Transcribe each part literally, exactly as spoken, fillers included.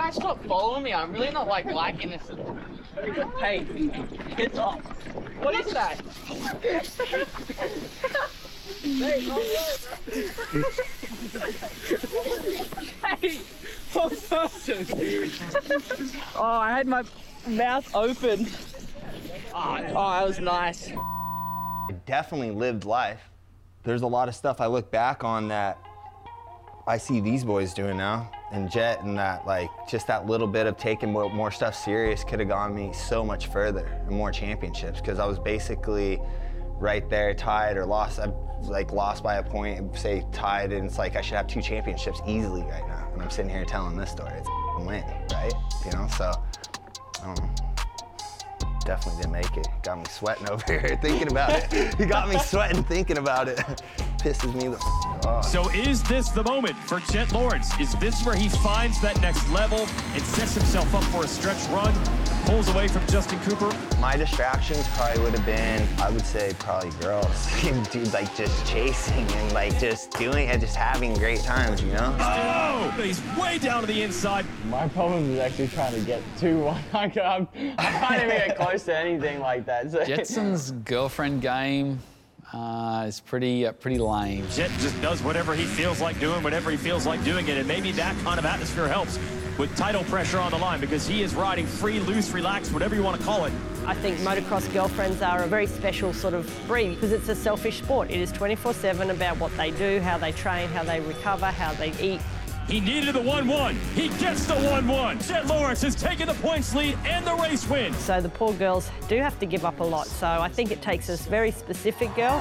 guys stop following me? I'm really not like liking this. Hey, get off. What is that? Hey, what person? Oh, I had my mouth open. Oh, that was nice. I definitely lived life. There's a lot of stuff I look back on that I see these boys doing now, and Jet, and that, like, just that little bit of taking more, more stuff serious could have gone me so much further and more championships, because I was basically right there, tied or lost. I like lost by a point, say tied, and it's like I should have two championships easily right now. And I'm sitting here telling this story. It's a win, right? You know, so I don't know. Definitely didn't make it. Got me sweating over here thinking about it. You got me sweating thinking about it. Pisses me the off. So is this the moment for Jet Lawrence? Is this where he finds that next level and sets himself up for a stretch run, pulls away from Justin Cooper? My distractions probably would have been, I would say, probably girls. Dude, like just chasing and like just doing it, just having great times, you know? Oh, he's way down to the inside. My problem is actually trying to get to one. I can't even get close to anything like that. So. Jetson's girlfriend game uh, is pretty uh, pretty lame. Jet just does whatever he feels like doing, whenever he feels like doing it, and maybe that kind of atmosphere helps with title pressure on the line, because he is riding free, loose, relaxed, whatever you want to call it. I think motocross girlfriends are a very special sort of breed because it's a selfish sport. It is twenty-four seven about what they do, how they train, how they recover, how they eat. He needed the one one. He gets the one one. Jet Lawrence has taken the points lead and the race win. So the poor girls do have to give up a lot. So I think it takes a very specific girl.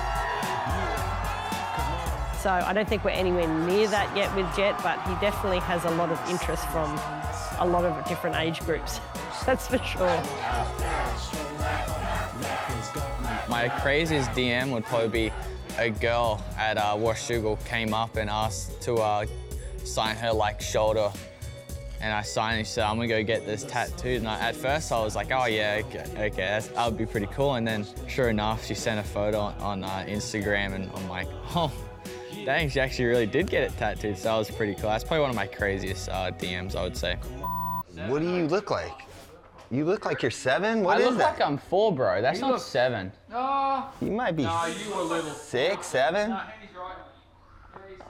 So I don't think we're anywhere near that yet with Jet, but he definitely has a lot of interest from a lot of different age groups. That's for sure. My craziest D M would probably be a girl at uh, Washougal came up and asked to uh, sign her like shoulder, and I signed and she said, I'm gonna go get this tattooed. And I, at first I was like, oh yeah, okay, okay that's, that would be pretty cool. And then sure enough, she sent a photo on, on uh, Instagram, and I'm like, oh, dang, she actually really did get it tattooed. So that was pretty cool. That's probably one of my craziest uh, D Ms, I would say. What do you look like? You look like you're seven? What I is look that? like I'm four, bro. That's You not look- seven. No. You might be No, you were little. six, seven? No, Henny's right. Yeah, he's seven.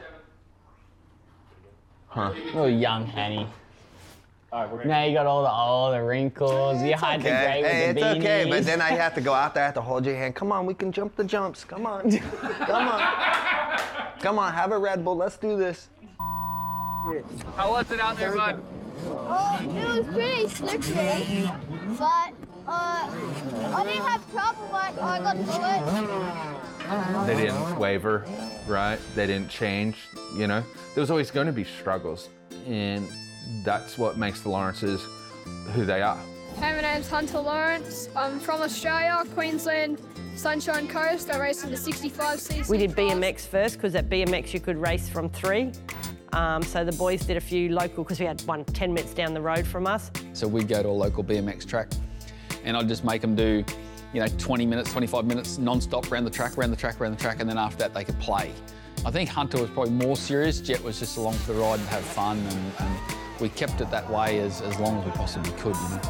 Huh. Little young Henny. Now you got all the all the wrinkles. You hide the Okay. grey with Hey, the it's okay, but beanies. then I have to go out there, I have to hold your hand. Come on, we can jump the jumps. Come on. Come on. Come on, have a Red Bull. Let's do this. How was it out there, bud? Oh, it was pretty slippery, but uh, I didn't have trouble, but I got bullet. They didn't waver, right? They didn't change, you know? There was always going to be struggles, and that's what makes the Lawrences who they are. Hey, my name's Hunter Lawrence. I'm from Australia, Queensland, Sunshine Coast. I race in the sixty-five c c. We did B M X first because at B M X you could race from three. Um, so the boys did a few local, because we had one ten minutes down the road from us. So we'd go to a local B M X track, and I'd just make them do, you know, twenty minutes, twenty-five minutes non-stop around the track, around the track, around the track, and then after that they could play. I think Hunter was probably more serious. Jet was just along for the ride and have fun, and, and we kept it that way as, as long as we possibly could, you know.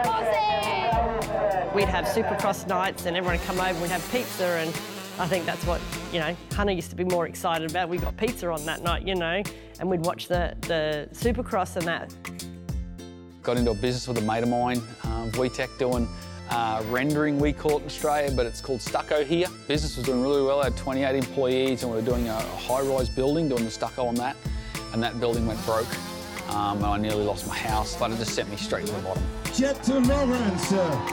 We'd have Supercross nights and everyone would come over and we'd have pizza, and I think that's what, you know, Hunter used to be more excited about. We got pizza on that night, you know, and we'd watch the, the Supercross and that. Got into a business with a mate of mine, um, VTech, doing uh, rendering, we call it in Australia, but it's called stucco here. Business was doing really well. I had twenty-eight employees, and we were doing a, a high-rise building, doing the stucco on that, and that building went broke. Um, and I nearly lost my house, but it just sent me straight to the bottom. Jet to Lawrence.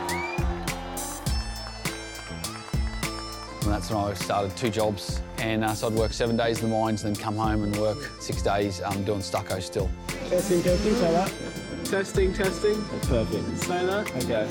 And that's when I started two jobs, and uh, so I'd work seven days in the mines, then come home and work six days um, doing stucco still. Testing, testing, say that. Testing, testing. That's perfect. Say that. Okay.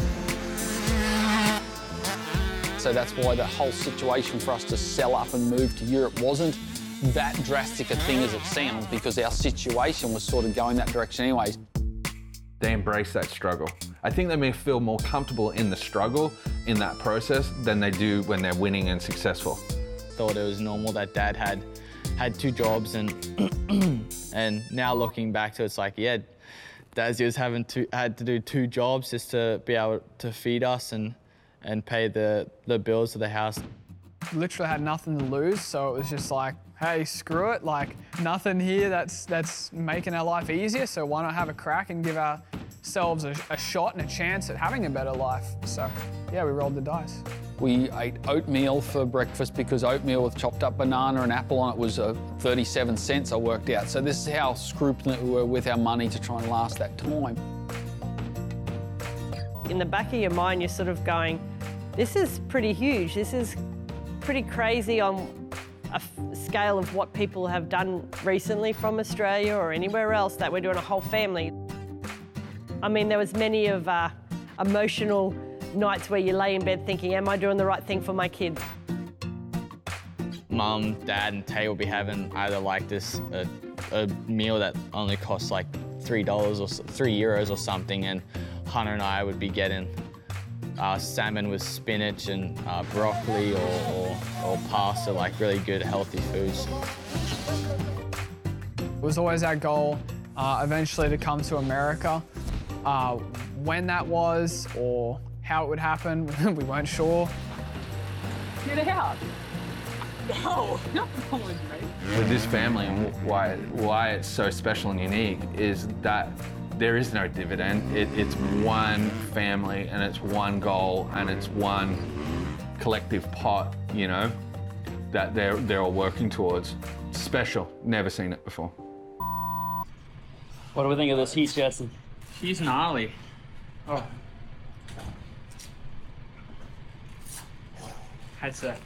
So that's why the whole situation for us to sell up and move to Europe wasn't that drastic a thing as it sounds, because our situation was sort of going that direction anyways. They embrace that struggle. I think they may feel more comfortable in the struggle, in that process, than they do when they're winning and successful. Thought it was normal that Dad had had two jobs, and and now looking back to it, it's like, yeah, Dazzy was having to had to do two jobs just to be able to feed us and and pay the the bills of the house. Literally had nothing to lose, so it was just like, hey, screw it, like nothing here that's that's making our life easier, so why not have a crack and give ourselves a, a shot and a chance at having a better life. So yeah, we rolled the dice. We ate oatmeal for breakfast because oatmeal with chopped up banana and apple on it was uh, thirty-seven cents, I worked out. So this is how scrupulous we were with our money to try and last that time. In the back of your mind, you're sort of going, this is pretty huge. This is pretty crazy on a scale of what people have done recently from Australia or anywhere else, that we're doing a whole family. I mean, there was many of uh, emotional nights where you lay in bed thinking, am I doing the right thing for my kids? Mum, Dad, and Tay will be having either like this a, a meal that only costs like three dollars or three euros or something, and Hunter and I would be getting uh, salmon with spinach and uh, broccoli or, or, or pasta, like really good healthy foods. It was always our goal uh, eventually to come to America. Uh, when that was or how it would happen, we weren't sure. Get out. No, not going right. With this family, and why why it's so special and unique is that there is no dividend. It, it's one family and it's one goal and it's one collective pot, you know, that they're they're all working towards. Special. Never seen it before. What do we think of this heat, Justin? He's gnarly. Oh. That's a